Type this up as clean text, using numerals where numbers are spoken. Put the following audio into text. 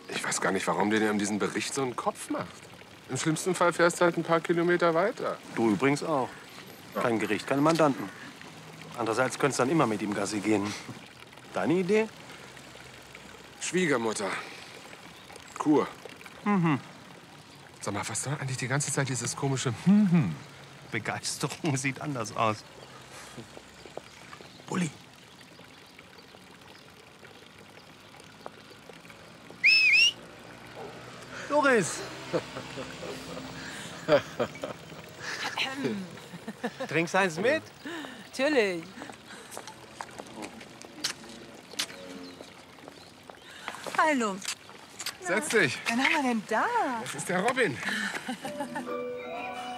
Ich weiß gar nicht, warum der dir um diesen Bericht so einen Kopf macht. Im schlimmsten Fall fährst du halt ein paar Kilometer weiter. Du übrigens auch. Kein Gericht, keine Mandanten. Andererseits könntest du dann immer mit ihm Gassi gehen. Deine Idee? Schwiegermutter. Kur. Sag mal, was soll eigentlich die ganze Zeit dieses komische Begeisterung sieht anders aus. Bulli. Doris! Trinkst eins mit? Natürlich. Hallo. Setz dich. Wen haben wir denn da? Das ist der Robin.